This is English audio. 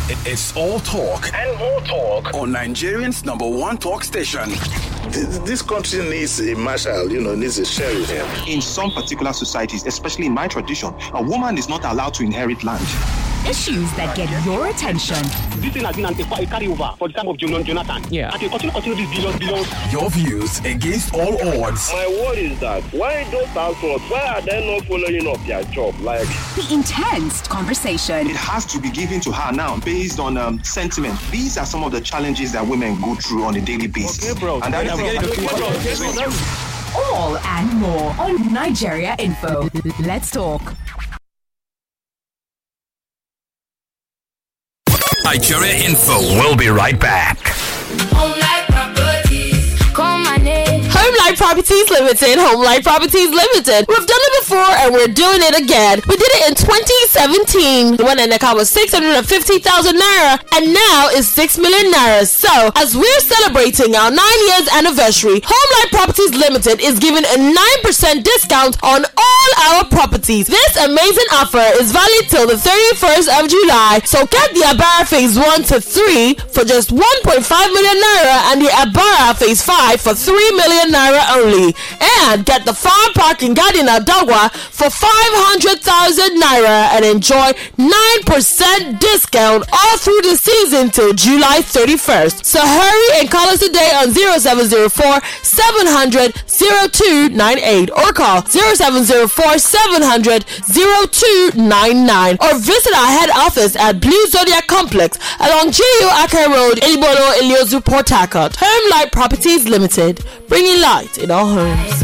It's all talk and more talk on Nigerian's #1 talk station. This country needs a marshal, needs a sheriff. In some particular societies, especially in my tradition, a woman is not allowed to inherit land. Issues that get your attention. This thing has been a carryover for the time of Jonathan. Yeah. And they continue this billions. Your views against all odds. My word is that why those households, why are they not following up their job? Like The intense conversation. It has to be given to her now based on sentiment. These are some of the challenges that women go through on a daily basis. Okay, bro. And that All and more on Nigeria Info. Let's talk. Nigeria Info. We'll be right back. Homelight Properties Limited, Homelight Properties Limited. We've done it before and we're doing it again. We did it in 2017 when an account was 650,000 naira and now is 6 million naira. So, as we're celebrating our 9 years anniversary, Homelight Properties Limited is giving a 9% discount on all our properties. This amazing offer is valid till the 31st of July. So get the Abara Phase 1 to 3 for just 1.5 million naira and the Abara Phase 5 for 3 million naira only, and get the farm park in Garden Adagwa for 500,000 naira and enjoy 9% discount all through the season till July 31st. So hurry and call us today on 0704 700 0298 or call 0704 700 0299 or visit our head office at Blue Zodiac Complex along GU Aka Road, Ilibolo, Iliozu, Port Harcourt. Homelight Properties Limited, bringing light in our homes.